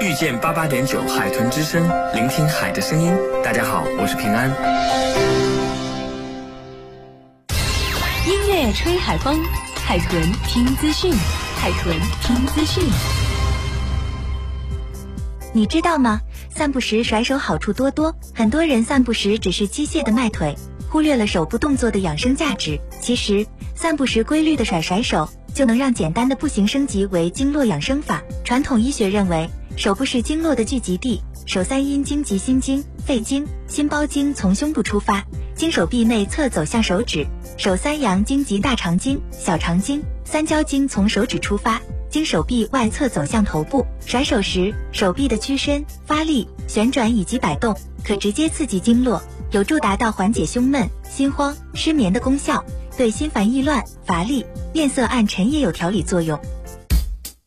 遇见88.9海豚之声，聆听海的声音。大家好，我是平安。 音乐吹海风，海豚听资讯，海豚听资讯。 你知道吗？散步时甩手好处多多，很多人散步时只是机械的迈腿，忽略了手部动作的养生价值。其实，散步时规律的甩手，就能让简单的步行升级为经络养生法。传统医学认为，手部是经络的聚集地，手三阴经及心经、肺经、心包经从胸部出发，经手臂内侧走向手指；手三阳经及大肠经、小肠经、三焦经从手指出发，经手臂外侧走向头部。甩手时，手臂的屈伸、发力、旋转以及摆动，可直接刺激经络，有助达到缓解胸闷、心慌、失眠的功效，对心烦意乱、乏力、面色暗沉也有调理作用。